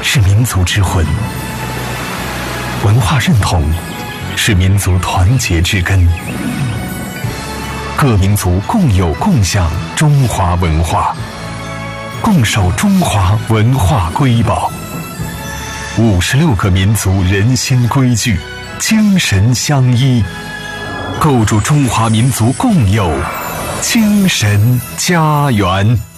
是民族之魂，文化认同是民族团结之根。各民族共有共享中华文化，共守中华文化瑰宝。56个民族人心规矩，精神相依，构筑中华民族共有精神家园。